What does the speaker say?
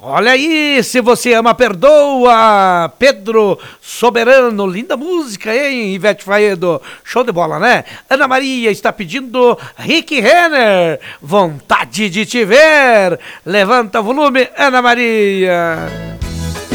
Olha aí, se você ama, perdoa. Pedro Soberano, linda música, hein, Ivete Faedo? Show de bola, né? Ana Maria está pedindo Rick Renner, Vontade de Te Ver. Levanta o volume, Ana Maria.